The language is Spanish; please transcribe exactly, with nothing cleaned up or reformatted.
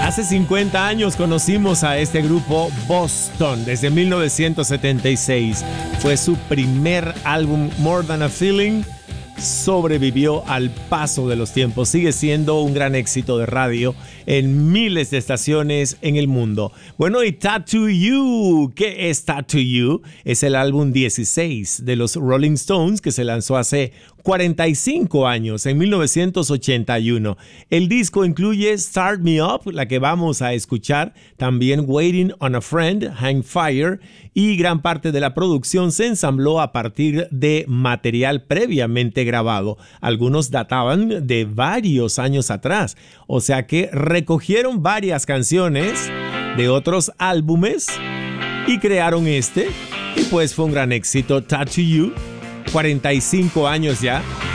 Hace cincuenta años conocimos a este grupo Boston. Desde mil novecientos setenta y seis fue su primer álbum, More Than a Feeling. Sobrevivió al paso de los tiempos. Sigue siendo un gran éxito de radio en miles de estaciones en el mundo. Bueno, y Tattoo You. ¿Qué es Tattoo You? Es el álbum dieciséis de los Rolling Stones que se lanzó hace cuarenta y cinco años, en mil novecientos ochenta y uno. El disco incluye Start Me Up, la que vamos a escuchar, también Waiting on a Friend, Hang Fire, y gran parte de la producción se ensambló a partir de material previamente grabado. Algunos databan de varios años atrás, o sea que recogieron varias canciones de otros álbumes y crearon este, y pues fue un gran éxito, Tattoo You. cuarenta y cinco años ya